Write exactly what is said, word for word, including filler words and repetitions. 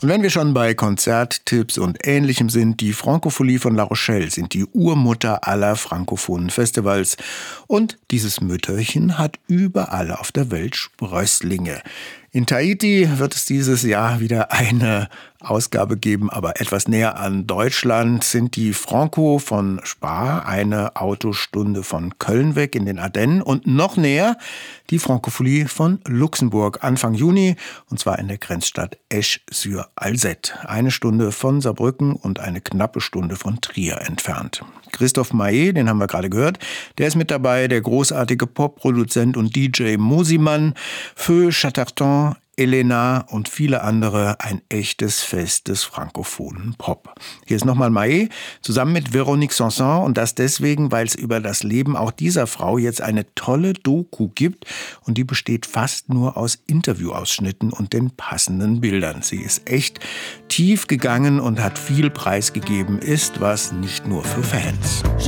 Und wenn wir schon bei Konzerttipps und Ähnlichem sind, die Francophonie von La Rochelle sind die Urmutter aller frankophonen Festivals. Und dieses Mütterchen hat überall auf der Welt Sprösslinge. In Tahiti wird es dieses Jahr wieder eine Ausgabe geben, aber etwas näher an Deutschland sind die Franco von Spa, eine Autostunde von Köln weg in den Ardennen, und noch näher die Francophonie von Luxemburg Anfang Juni, und zwar in der Grenzstadt Esch-sur-Alzette, eine Stunde von Saarbrücken und eine knappe Stunde von Trier entfernt. Christophe Maé, den haben wir gerade gehört, der ist mit dabei, der großartige Popproduzent und D J Mosimann, Feu Chatterton, Elena und viele andere, ein echtes Fest des frankophonen Pop. Hier ist nochmal Maé zusammen mit Véronique Sanson, und das deswegen, weil es über das Leben auch dieser Frau jetzt eine tolle Doku gibt, und die besteht fast nur aus Interviewausschnitten und den passenden Bildern. Sie ist echt tief gegangen und hat viel preisgegeben, ist was nicht nur für Fans.